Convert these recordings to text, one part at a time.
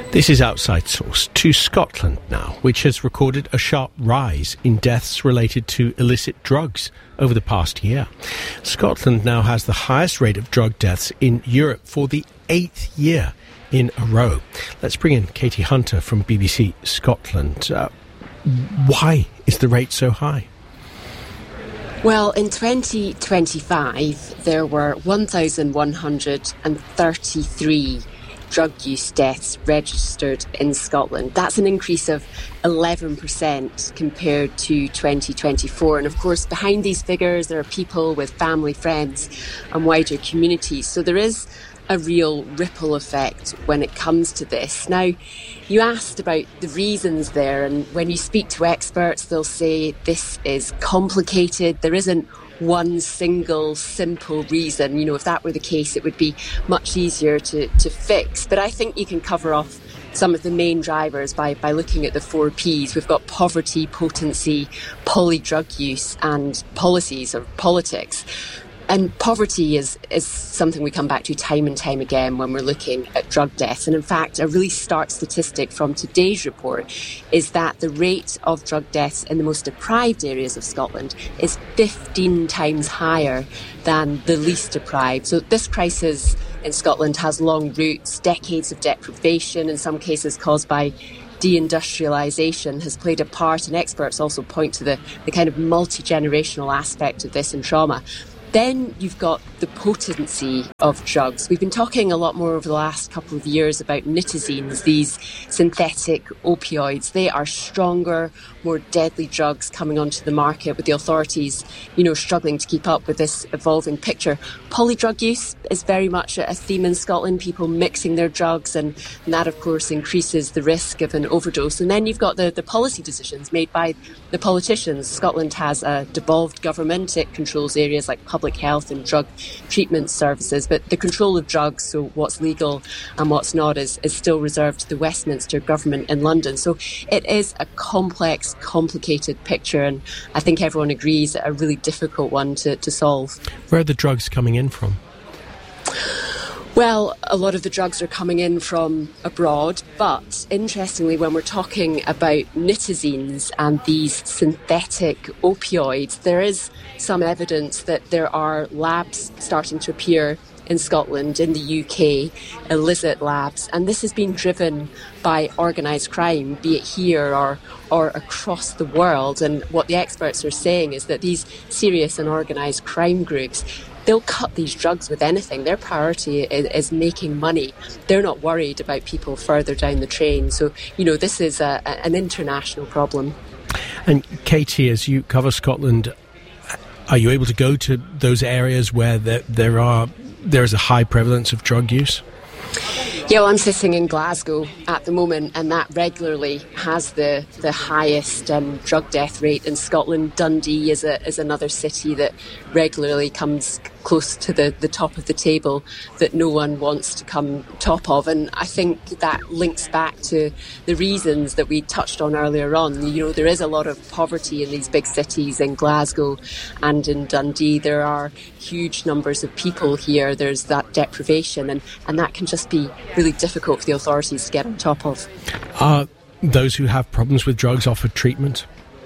This is Outside Source to Scotland now, which has recorded a sharp rise in deaths related to illicit drugs over the past year. Scotland now has the highest rate of drug deaths in Europe for the 8th year in a row. Let's bring in Katie Hunter from BBC Scotland. Why is the rate so high? Well, in 2025, there were 1,133 drug use deaths registered in Scotland. That's an increase of 11% compared to 2024. And of course, behind these figures, there are people with family, friends and wider communities. So there is a real ripple effect when it comes to this. Now, you asked about the reasons there, and when you speak to experts, they'll say this is complicated. There isn't one single simple reason. You know, if that were the case, it would be much easier to fix. But I think you can cover off some of the main drivers by looking at the 4 Ps. We've got poverty, potency, polydrug use and policies or politics. And poverty is something we come back to time and time again when we're looking at drug deaths. And in fact, a really stark statistic from today's report is that the rate of drug deaths in the most deprived areas of Scotland is 15 times higher than the least deprived. So this crisis in Scotland has long roots, decades of deprivation, in some cases caused by deindustrialisation has played a part, and experts also point to the kind of multi-generational aspect of this and trauma. Then you've got the potency of drugs. We've been talking a lot more over the last couple of years about nitazines, these synthetic opioids. They are stronger, more deadly drugs coming onto the market, with the authorities, struggling to keep up with this evolving picture. Polydrug use is very much a theme in Scotland, people mixing their drugs, and that, of course, increases the risk of an overdose. And then you've got the policy decisions made by the politicians. Scotland has a devolved government. It controls areas like public health and drug treatment services, but the control of drugs, so what's legal and what's not, is still reserved to the Westminster government in London. So it is a complex, complicated picture, and I think everyone agrees a really difficult one to solve. Where are the drugs coming in from? Well, a lot of the drugs are coming in from abroad, but interestingly, when we're talking about nitazines and these synthetic opioids, there is some evidence that there are labs starting to appear in Scotland, in the UK, illicit labs, and this has been driven by organised crime, be it here or across the world. And what the experts are saying is that these serious and organised crime groups, they'll cut these drugs with anything. Their priority is making money. They're not worried about people further down the train. So, this is an international problem. And Katie, as you cover Scotland, are you able to go to those areas where there is a high prevalence of drug use? Yeah, well, I'm sitting in Glasgow at the moment, and that regularly has the highest drug death rate in Scotland. Dundee is another city that regularly comes close to the top of the table that no one wants to come top of. And I think that links back to the reasons that we touched on earlier on. There is a lot of poverty in these big cities, in Glasgow and in Dundee. There are huge numbers of people here. There's that deprivation, and that can just be really difficult for the authorities to get on top of. Are those who have problems with drugs offered treatment?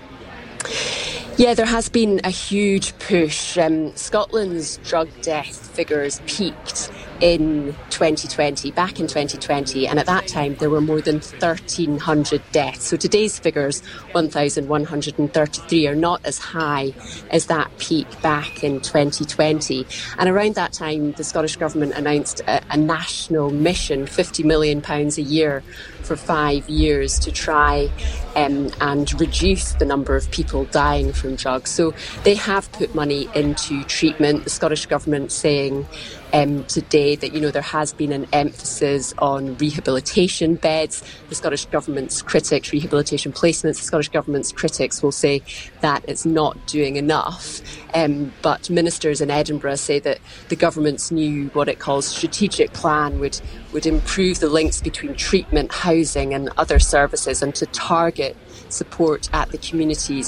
Yeah, there has been a huge push. Scotland's drug death figures peaked in 2020, back in 2020, and at that time there were more than 1,300 deaths. So today's figures, 1,133, are not as high as that peak back in 2020. And around that time, the Scottish Government announced a national mission, £50 million a year for 5 years, to try and reduce the number of people dying from drugs. So they have put money into treatment. The Scottish Government saying today that, there has been an emphasis on rehabilitation beds. The Scottish Government's critics, rehabilitation placements, the Scottish Government's critics will say that it's not doing enough. But ministers in Edinburgh say that the government's new, what it calls, strategic plan would improve the links between treatment, housing and other services, and to target support at the communities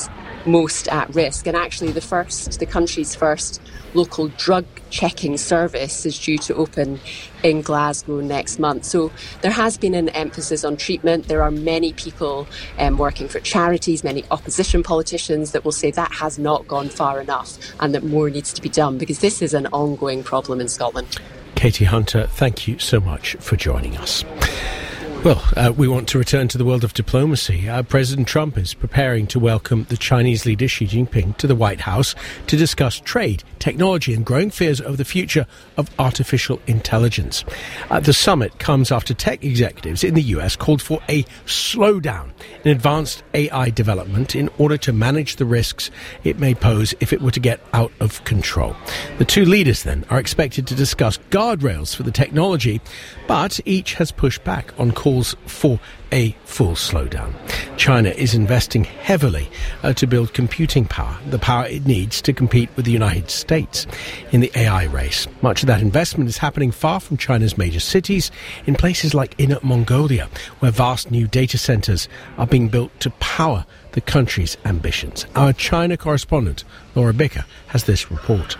most at risk. And actually the country's first local drug checking service is due to open in Glasgow next month. So there has been an emphasis on treatment. There are many people working for charities, many opposition politicians that will say that has not gone far enough and that more needs to be done, because this is an ongoing problem in Scotland. Katie Hunter, thank you so much for joining us. Well, we want to return to the world of diplomacy. President Trump is preparing to welcome the Chinese leader Xi Jinping to the White House to discuss trade, technology and growing fears over the future of artificial intelligence. The summit comes after tech executives in the US called for a slowdown in advanced AI development in order to manage the risks it may pose if it were to get out of control. The two leaders then are expected to discuss guardrails for the technology, but each has pushed back on calls for a full slowdown. China is investing heavily to build computing power, the power it needs to compete with the United States in the AI race. Much of that investment is happening far from China's major cities, in places like Inner Mongolia, where vast new data centres are being built to power the country's ambitions. Our China correspondent, Laura Bicker, has this report.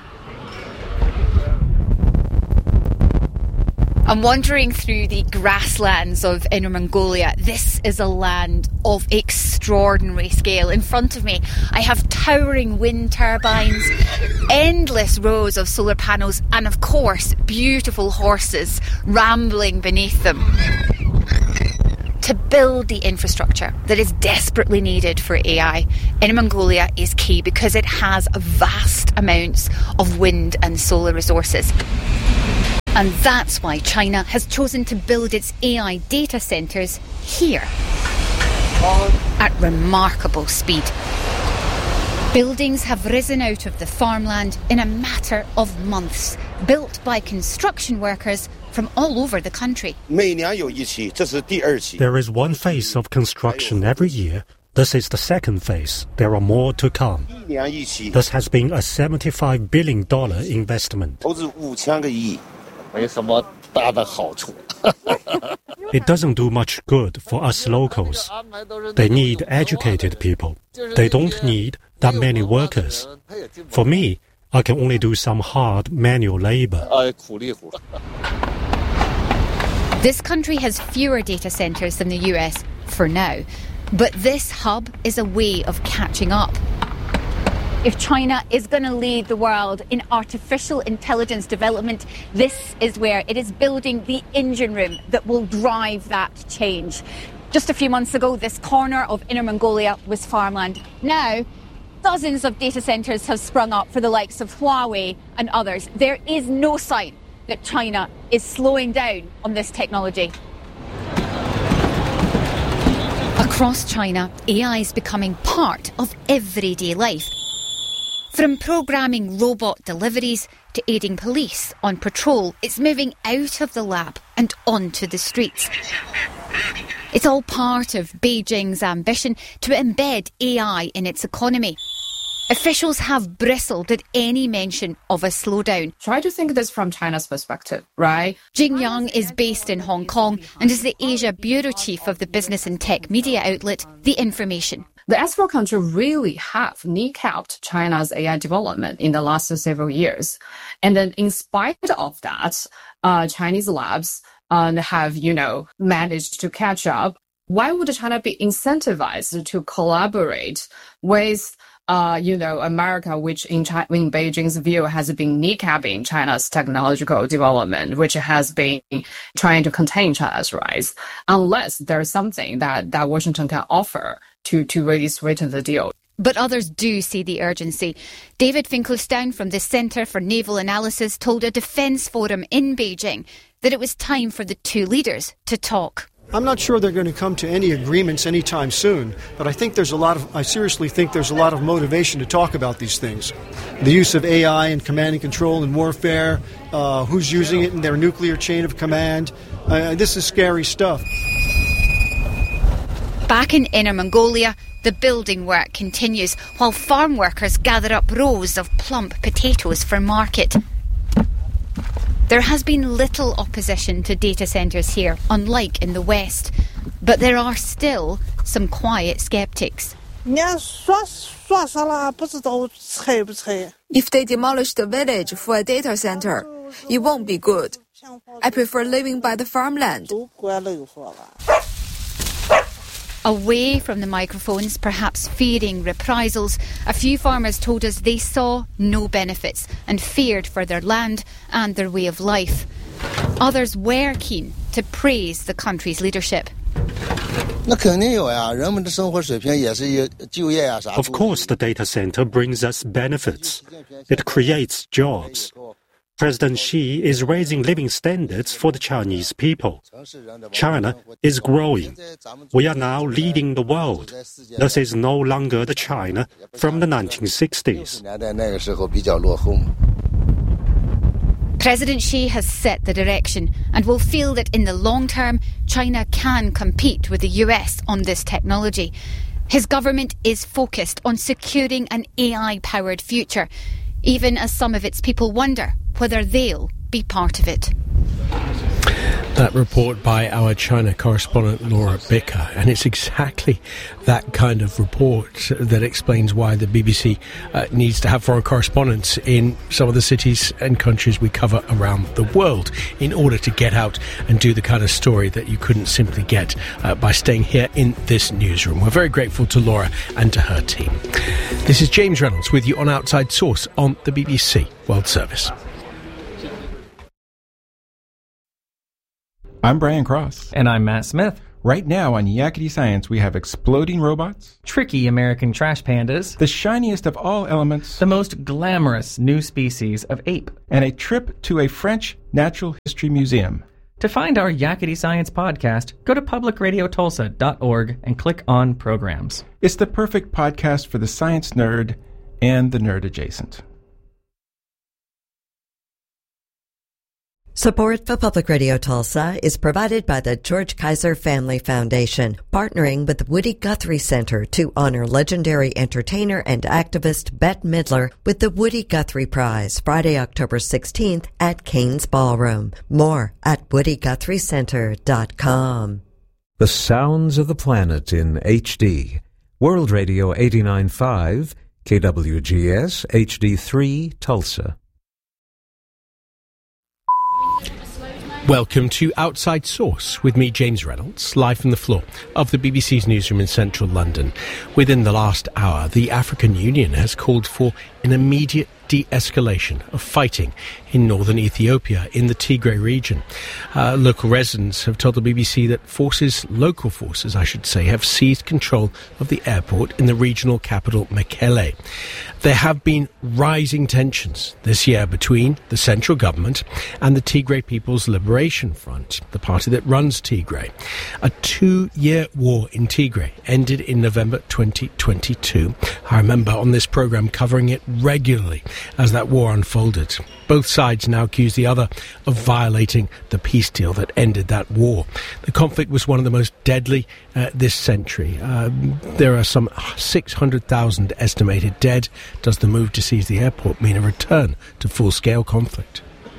I'm wandering through the grasslands of Inner Mongolia. This is a land of extraordinary scale. In front of me, I have towering wind turbines, endless rows of solar panels, and of course, beautiful horses rambling beneath them. To build the infrastructure that is desperately needed for AI, Inner Mongolia is key because it has vast amounts of wind and solar resources. And that's why China has chosen to build its AI data centres here at remarkable speed. Buildings have risen out of the farmland in a matter of months, built by construction workers from all over the country. There is one phase of construction every year. This is the second phase. There are more to come. This has been a $75 billion investment. It doesn't do much good for us locals. They need educated people. They don't need that many workers. For me, I can only do some hard manual labor. This country has fewer data centres than the US for now, but this hub is a way of catching up. If China is going to lead the world in artificial intelligence development, this is where it is building the engine room that will drive that change. Just a few months ago, this corner of Inner Mongolia was farmland. Now, dozens of data centres have sprung up for the likes of Huawei and others. There is no sign that China is slowing down on this technology. Across China, AI is becoming part of everyday life. From programming robot deliveries to aiding police on patrol, it's moving out of the lab and onto the streets. It's all part of Beijing's ambition to embed AI in its economy. Officials have bristled at any mention of a slowdown. Try to think this from China's perspective, right? Jing Yang is based in Hong Kong and is the Asia bureau chief of the business and tech media outlet The Information. The S4 country really have kneecapped China's AI development in the last several years. And then in spite of that, Chinese labs have, managed to catch up. Why would China be incentivized to collaborate with America, which in Beijing's view has been kneecapping China's technological development, which has been trying to contain China's rise, unless there's something that Washington can offer to really sweeten the deal. But others do see the urgency. David Finkelstein from the Centre for Naval Analysis told a defence forum in Beijing that it was time for the two leaders to talk. I'm not sure they're going to come to any agreements anytime soon, but I seriously think there's a lot of motivation to talk about these things. The use of AI in command and control and warfare, who's using it in their nuclear chain of command. This is scary stuff. Back in Inner Mongolia, the building work continues while farm workers gather up rows of plump potatoes for market. There has been little opposition to data centres here, unlike in the West, but there are still some quiet sceptics. If they demolish the village for a data center, it won't be good. I prefer living by the farmland. Away from the microphones, perhaps fearing reprisals, a few farmers told us they saw no benefits and feared for their land and their way of life. Others were keen to praise the country's leadership. Of course, the data center brings us benefits. It creates jobs. President Xi is raising living standards for the Chinese people. China is growing. We are now leading the world. This is no longer the China from the 1960s. President Xi has set the direction and will feel that in the long term, China can compete with the US on this technology. His government is focused on securing an AI-powered future, even as some of its people wonder whether they'll be part of it. That report by our China correspondent Laura Bicker, and it's exactly that kind of report that explains why the BBC needs to have foreign correspondents in some of the cities and countries we cover around the world in order to get out and do the kind of story that you couldn't simply get by staying here in this newsroom. We're very grateful to Laura and to her team. This is James Reynolds with you on Outside Source on the BBC World Service. I'm Brian Cross. And I'm Matt Smith. Right now on Yakety Science, we have exploding robots, tricky American trash pandas, the shiniest of all elements, the most glamorous new species of ape, and a trip to a French natural history museum. To find our Yakety Science podcast, go to publicradiotulsa.org and click on Programs. It's the perfect podcast for the science nerd and the nerd adjacent. Support for Public Radio Tulsa is provided by the George Kaiser Family Foundation, partnering with the Woody Guthrie Center to honor legendary entertainer and activist Bette Midler with the Woody Guthrie Prize, Friday, October 16th at Kane's Ballroom. More at WoodyGuthrieCenter.com. The sounds of the planet in HD. World Radio 89.5, KWGS HD3, Tulsa. Welcome to Outside Source with me, James Reynolds, live from the floor of the BBC's newsroom in central London. Within the last hour, the African Union has called for an immediate de-escalation of fighting in northern Ethiopia in the Tigray region. Local residents have told the BBC that local forces, have seized control of the airport in the regional capital Mekelle. There have been rising tensions this year between the central government and the Tigray People's Liberation Front, the party that runs Tigray. A 2-year war in Tigray ended in November 2022. I remember on this programme covering it regularly as that war unfolded. Both sides now accuse the other of violating the peace deal that ended that war. The conflict was one of the most deadly this century. There are some 600,000 estimated dead. Does the move to seize the airport mean a return to full-scale conflict?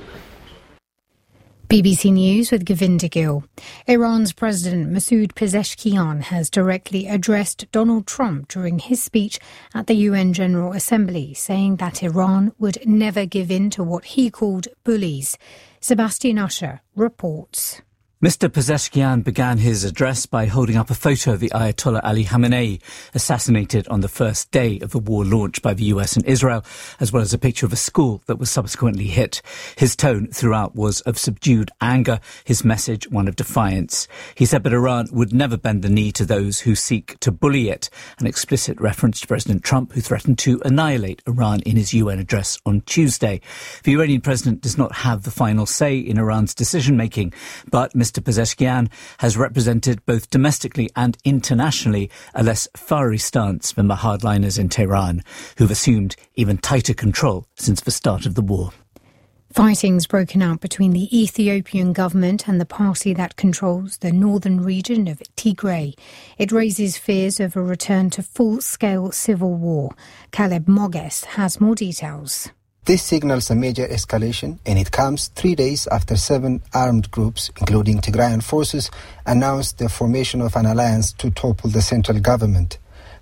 BBC News with Govinda Gill. Iran's President Masoud Pezeshkian has directly addressed Donald Trump during his speech at the UN General Assembly, saying that Iran would never give in to what he called bullies. Sebastian Usher reports. Mr. Pezeshkian began his address by holding up a photo of the Ayatollah Ali Khamenei, assassinated on the first day of the war launched by the US and Israel, as well as a picture of a school that was subsequently hit. His tone throughout was of subdued anger, his message one of defiance. He said that Iran would never bend the knee to those who seek to bully it, an explicit reference to President Trump, who threatened to annihilate Iran in his UN address on Tuesday. The Iranian president does not have the final say in Iran's decision-making, but Mr. Pezeshkian has represented both domestically and internationally a less fiery stance than the hardliners in Tehran, who've assumed even tighter control since the start of the war. Fighting's broken out between the Ethiopian government and the party that controls the northern region of Tigray. It raises fears of a return to full-scale civil war. Caleb Moges has more details. This signals a major escalation, and it comes 3 days after 7 armed groups, including Tigrayan forces, announced the formation of an alliance to topple the central government.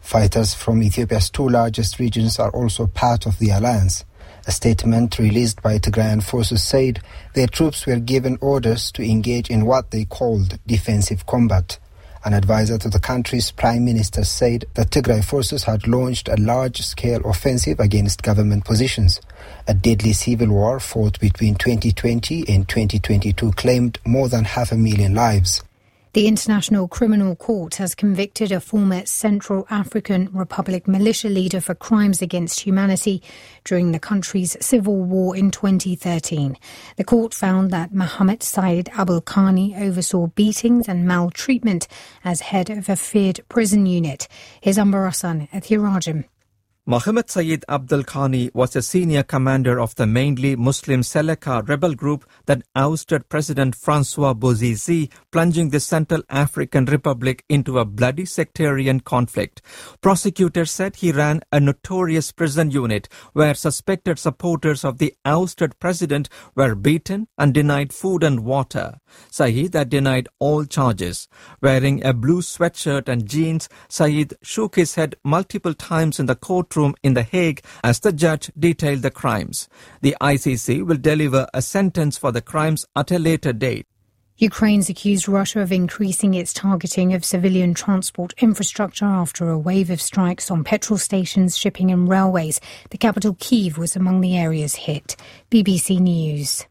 Fighters from Ethiopia's two largest regions are also part of the alliance. A statement released by Tigrayan forces said their troops were given orders to engage in what they called defensive combat. An advisor to the country's prime minister said the Tigray forces had launched a large-scale offensive against government positions. A deadly civil war fought between 2020 and 2022 claimed more than 500,000 lives. The International Criminal Court has convicted a former Central African Republic militia leader for crimes against humanity during the country's civil war in 2013. The court found that Mohamed Said Abdulqani oversaw beatings and maltreatment as head of a feared prison unit. Here's Ambarasan Ethirajim. Mohamed Said Abdulqani was a senior commander of the mainly Muslim Seleka rebel group that ousted President Francois Bozize, plunging the Central African Republic into a bloody sectarian conflict. Prosecutors said he ran a notorious prison unit where suspected supporters of the ousted president were beaten and denied food and water. Said had denied all charges. Wearing a blue sweatshirt and jeans, Said shook his head multiple times in the courtroom in The Hague as the judge detailed the crimes. The ICC will deliver a sentence for the crimes at a later date. Ukraine's accused Russia of increasing its targeting of civilian transport infrastructure after a wave of strikes on petrol stations, shipping and railways. The capital, Kyiv, was among the areas hit. BBC News.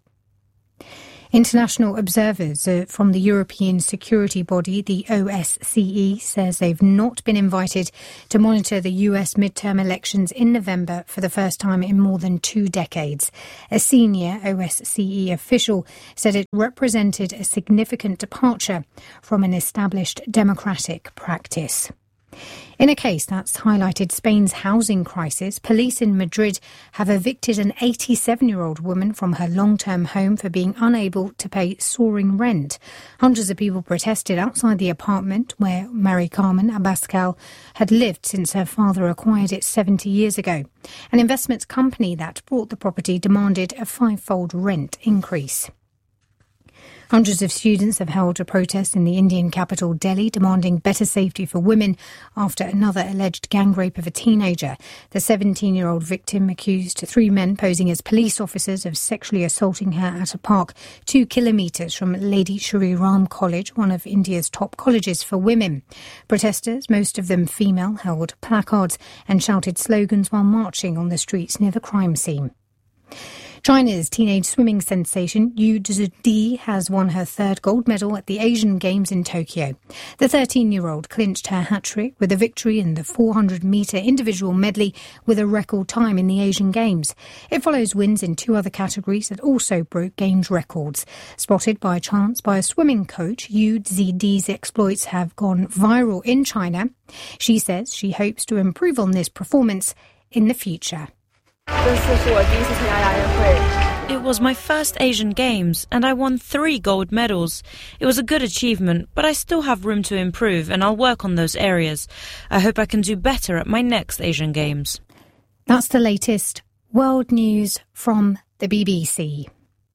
International observers from the European security body, the OSCE, says they've not been invited to monitor the US midterm elections in November for the first time in more than 2 decades. A senior OSCE official said it represented a significant departure from an established democratic practice. In a case that's highlighted Spain's housing crisis, police in Madrid have evicted an 87-year-old woman from her long-term home for being unable to pay soaring rent. Hundreds of people protested outside the apartment where Mari Carmen Abascal had lived since her father acquired it 70 years ago. An investment company that bought the property demanded a 5-fold rent increase. Hundreds of students have held a protest in the Indian capital, Delhi, demanding better safety for women after another alleged gang rape of a teenager. The 17-year-old victim accused 3 men posing as police officers of sexually assaulting her at a park 2 kilometres from Lady Shri Ram College, one of India's top colleges for women. Protesters, most of them female, held placards and shouted slogans while marching on the streets near the crime scene. China's teenage swimming sensation Yu Zhidi has won her 3rd gold medal at the Asian Games in Tokyo. The 13-year-old clinched her hat-trick with a victory in the 400-metre individual medley with a record time in the Asian Games. It follows wins in 2 other categories that also broke Games records. Spotted by chance by a swimming coach, Yu Zhidi's exploits have gone viral in China. She says she hopes to improve on this performance in the future. It was my first Asian Games and I won 3 gold medals. It was a good achievement, but I still have room to improve and I'll work on those areas. I hope I can do better at my next Asian Games. That's the latest world news from the BBC.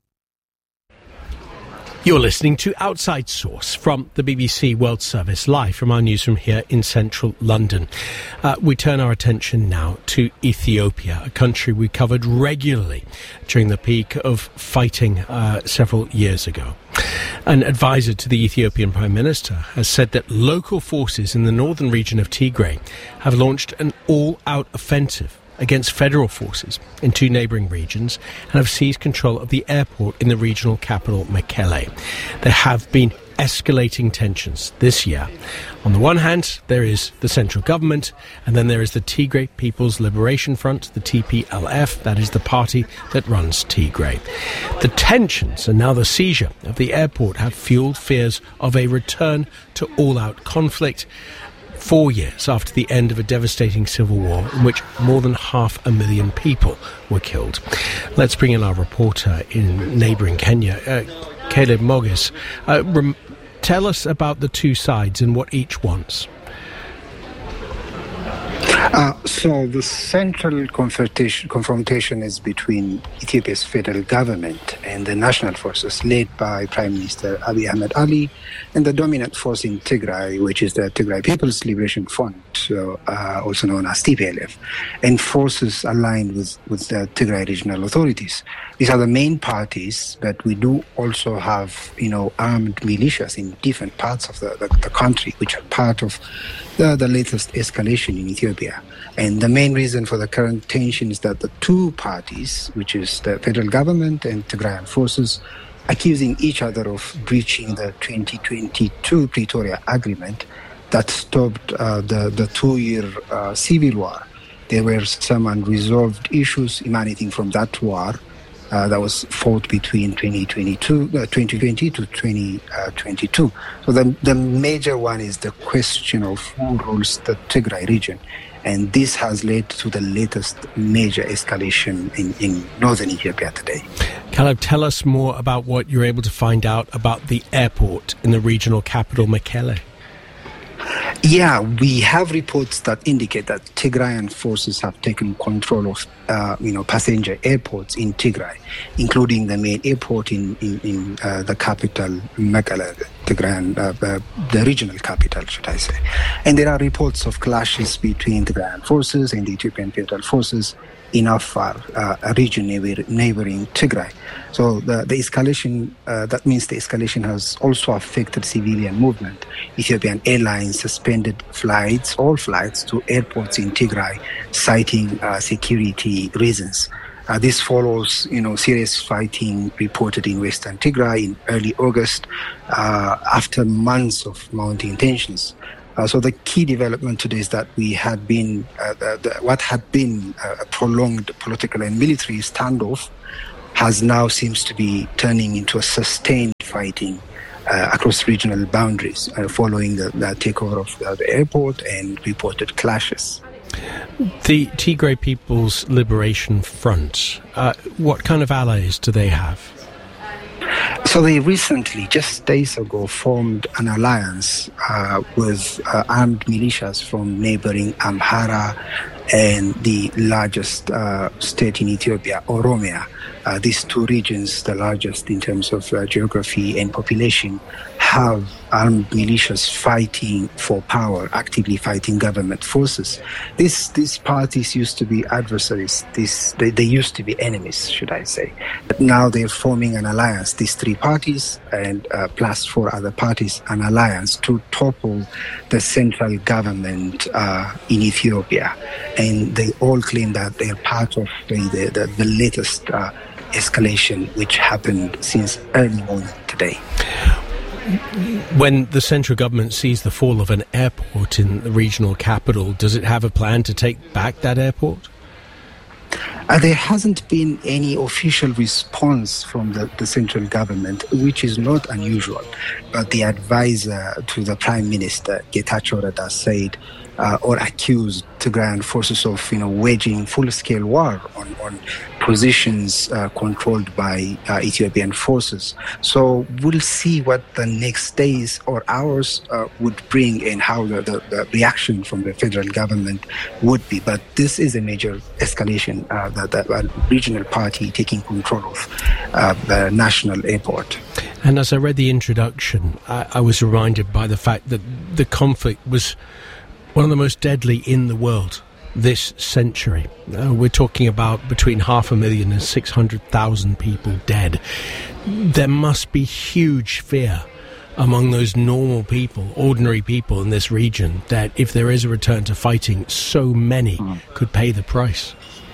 You're listening to Outside Source from the BBC World Service, live from our newsroom here in central London. We turn our attention now to Ethiopia, a country we covered regularly during the peak of fighting several years ago. An advisor to the Ethiopian Prime Minister has said that local forces in the northern region of Tigray have launched an all-out offensive against federal forces in 2 neighbouring regions and have seized control of the airport in the regional capital, Mekelle. There have been escalating tensions this year. On the one hand, there is the central government, and then there is the Tigray People's Liberation Front, the TPLF, that is the party that runs Tigray. The tensions and now the seizure of the airport have fueled fears of a return to all-out conflict 4 years after the end of a devastating civil war in which more than 500,000 people were killed. Let's bring in our reporter in neighbouring Kenya, Caleb Mogis. Tell us about the 2 sides and what each wants. So the central confrontation is between Ethiopia's federal government and the national forces led by Prime Minister Abiy Ahmed Ali and the dominant force in Tigray, which is the Tigray People's Liberation Front, also known as TPLF, and forces aligned with the Tigray regional authorities. These are the main parties, but we do also have, armed militias in different parts of the country, which are part of the latest escalation in Ethiopia. And the main reason for the current tension is that the two parties, which is the federal government and Tigrayan forces, accusing each other of breaching the 2022 Pretoria Agreement that stopped the 2-year civil war. There were some unresolved issues emanating from that war that was fought between 2020 to 2022. So the major one is the question of who rules the Tigray region. And this has led to the latest major escalation in northern Ethiopia today. Caleb, tell us more about what you're able to find out about the airport in the regional capital, Mekelle. Yeah, we have reports that indicate that Tigrayan forces have taken control of, passenger airports in Tigray, including the main airport in the capital, Mekelle, Tigrayan, the regional capital, should I say. And there are reports of clashes between Tigrayan forces and the Ethiopian Federal Forces in Afar, a region neighboring Tigray. So the escalation, that means the escalation has also affected civilian movement. Ethiopian Airlines suspended all flights to airports in Tigray, citing security reasons. This follows, serious fighting reported in Western Tigray in early August, after months of mounting tensions. So the key development today is that what had been a prolonged political and military standoff has now seems to be turning into a sustained fighting across regional boundaries following the takeover of the airport and reported clashes. The Tigray People's Liberation Front, what kind of allies do they have? So they recently, just days ago, formed an alliance with armed militias from neighboring Amhara and the largest state in Ethiopia, Oromia. These two regions, the largest in terms of geography and population, have armed militias fighting for power, actively fighting government forces. These parties used to be adversaries. They used to be enemies, should I say. But now they're forming an alliance, these three parties and plus 4 other parties, an alliance to topple the central government in Ethiopia. And they all claim that they're part of the latest escalation which happened since early morning today. When the central government sees the fall of an airport in the regional capital, does it have a plan to take back that airport? There hasn't been any official response from the central government, which is not unusual. But the advisor to the Prime Minister, Getachew Reda, said or accused Tigrayan forces of waging full-scale war on positions controlled by Ethiopian forces. So we'll see what the next days or hours would bring and how the reaction from the federal government would be. But this is a major escalation, the regional party taking control of the national airport. And as I read the introduction, I was reminded by the fact that the conflict was one of the most deadly in the world this century. We're talking about between 500,000 and 600,000 people dead. There must be huge fear among those normal people, ordinary people in this region, that if there is a return to fighting, so many could pay the price.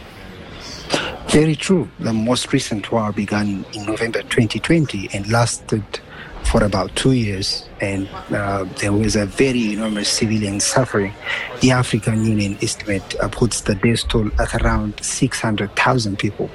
Very true. The most recent war began in November 2020 and lasted for about 2 years, and there was a very enormous civilian suffering. The African Union estimate puts the death toll at around 600,000 people.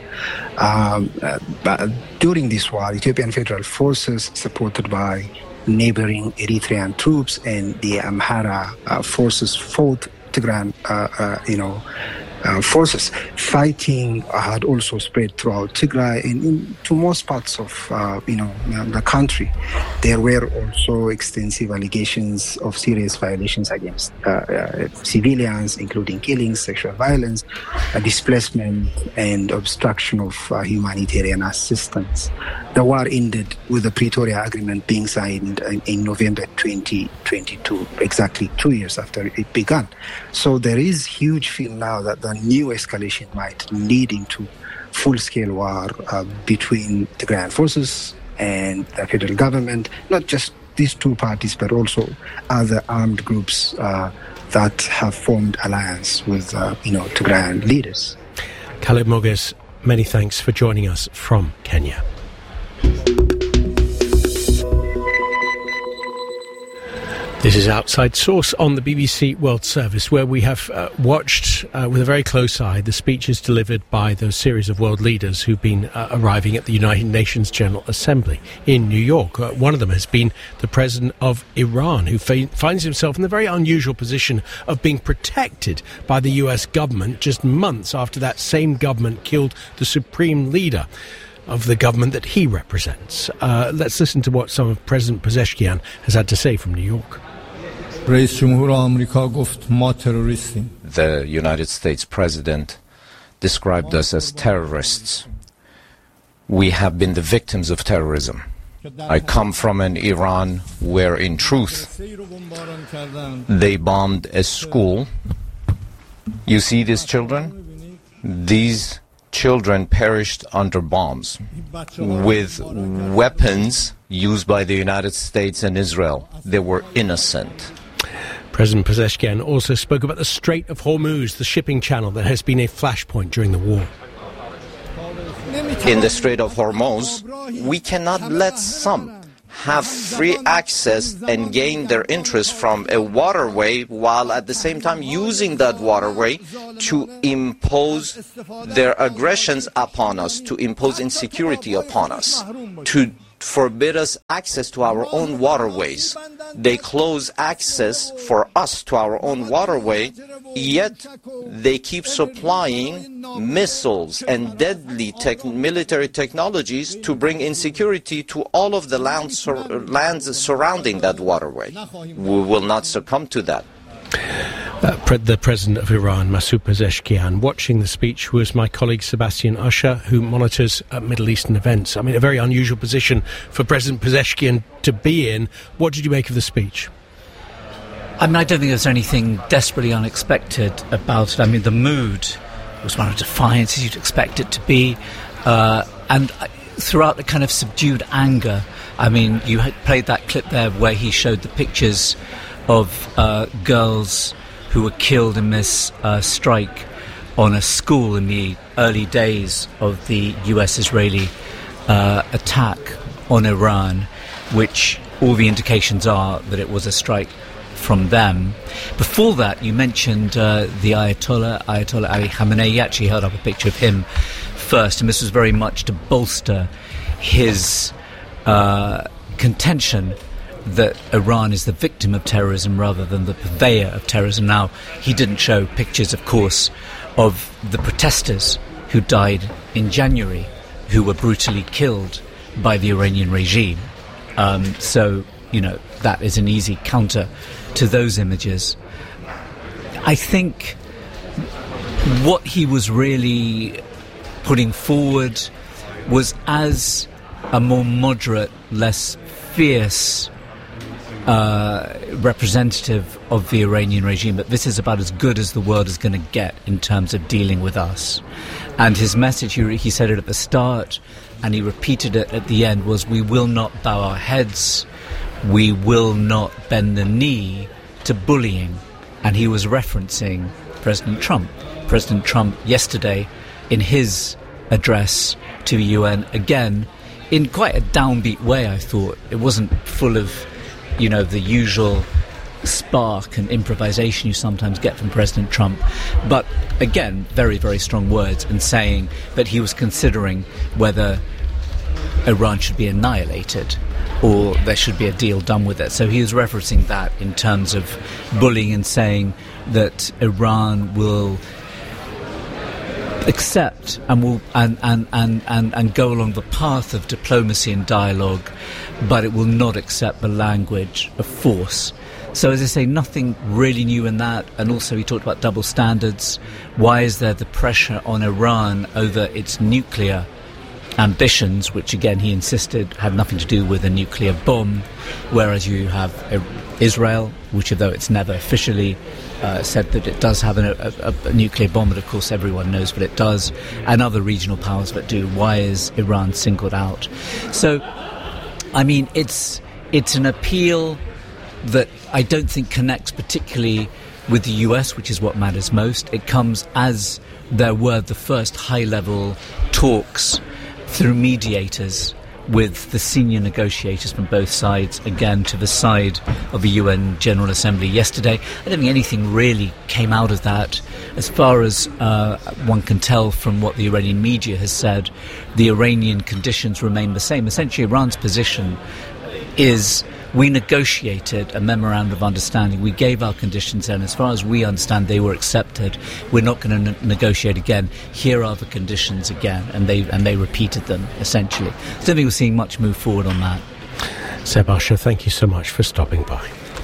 But during this war, Ethiopian Federal Forces, supported by neighboring Eritrean troops and the Amhara forces, fought Tigrayan, forces. Fighting had also spread throughout Tigray and into most parts of the country. There were also extensive allegations of serious violations against civilians, including killings, sexual violence, displacement, and obstruction of humanitarian assistance. The war ended with the Pretoria Agreement being signed in November 2022, exactly 2 years after it began. So there is huge fear now that the new escalation might lead into full-scale war between the Tigrayan forces and the federal government, not just these two parties, but also other armed groups that have formed alliance with Tigrayan leaders. Khaled Moges, many thanks for joining us from Kenya. This is Outside Source on the BBC World Service, where we have watched with a very close eye the speeches delivered by those series of world leaders who've been arriving at the United Nations General Assembly in New York. One of them has been the president of Iran, who finds himself in the very unusual position of being protected by the US government just months after that same government killed the supreme leader of the government that he represents. Let's listen to what some of President Pezeshkian has had to say from New York. The United States President described us as terrorists. We have been the victims of terrorism. I come from an Iran where, in truth, they bombed a school. You see these children? These children perished under bombs with weapons used by the United States and Israel. They were innocent. President Pezeshkian also spoke about the Strait of Hormuz, the shipping channel that has been a flashpoint during the war. In the Strait of Hormuz, we cannot let some have free access and gain their interest from a waterway while at the same time using that waterway to impose their aggressions upon us, to impose insecurity upon us, to forbid us access to our own waterways. They close access for us to our own waterway, yet they keep supplying missiles and deadly military technologies to bring insecurity to all of the lands surrounding that waterway. We will not succumb to that. The president of Iran, Masoud Pezeshkian. Watching the speech was my colleague Sebastian Usher, who monitors Middle Eastern events. I mean, a very unusual position for President Pezeshkian to be in. What did you make of the speech? I mean, I don't think there's anything desperately unexpected about it. I mean, the mood was one of defiance, as you'd expect it to be. And throughout the kind of subdued anger, I mean, you had played that clip there where he showed the pictures of girls who were killed in this strike on a school in the early days of the US-Israeli attack on Iran, which all the indications are that it was a strike from them. Before that, you mentioned the Ayatollah Ali Khamenei. You actually held up a picture of him first, and this was very much to bolster his contention that Iran is the victim of terrorism rather than the purveyor of terrorism. Now, he didn't show pictures, of course, of the protesters who died in January, who were brutally killed by the Iranian regime. So, you know, that is an easy counter to those images. I think what he was really putting forward was as a more moderate, less fierce representative of the Iranian regime, but this is about as good as the world is going to get in terms of dealing with us. And his message, he said it at the start, and he repeated it at the end, was, we will not bow our heads, we will not bend the knee to bullying. And he was referencing President Trump. President Trump yesterday, in his address to the UN, again, in quite a downbeat way, I thought. It wasn't full of, you know, the usual spark and improvisation you sometimes get from President Trump. But again, very, very strong words, and saying that he was considering whether Iran should be annihilated or there should be a deal done with it. So he was referencing that in terms of bullying and saying that Iran will accept and will and go along the path of diplomacy and dialogue, but it will not accept the language of force. So, as I say, nothing really new in that. And also he talked about double standards. Why is there the pressure on Iran over its nuclear ambitions, which again he insisted had nothing to do with a nuclear bomb, whereas you have Israel, which although it's never officially said that it does have a nuclear bomb, but of course everyone knows what it does, and other regional powers that do. Why is Iran singled out? So, I mean, it's an appeal that I don't think connects particularly with the US, which is what matters most. It comes as there were the first high-level talks through mediators with the senior negotiators from both sides, again to the side of the UN General Assembly yesterday. I don't think anything really came out of that. As far as one can tell from what the Iranian media has said, the Iranian conditions remain the same. Essentially, Iran's position is, we negotiated a memorandum of understanding. We gave our conditions, and as far as we understand, they were accepted. We're not going to negotiate again. Here are the conditions again, and they repeated them essentially. I don't think we're seeing much move forward on that. Seb Usher, thank you so much for stopping by.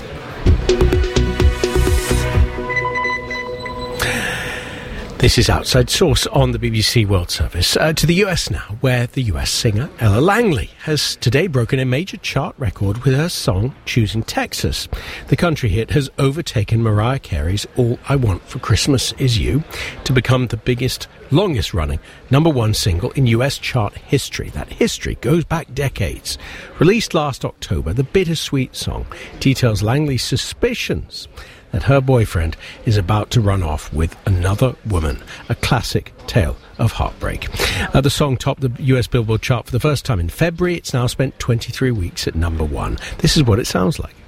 This is Outside Source on the BBC World Service. To the US now, where the US singer Ella Langley has today broken a major chart record with her song Choosing Texas. The country hit has overtaken Mariah Carey's All I Want for Christmas Is You to become the biggest, longest-running #1 single in US chart history. That history goes back decades. Released last October, the bittersweet song details Langley's suspicions that her boyfriend is about to run off with another woman, a classic tale of heartbreak. The song topped the US Billboard chart for the first time in February. It's now spent 23 weeks at #1. This is what it sounds like.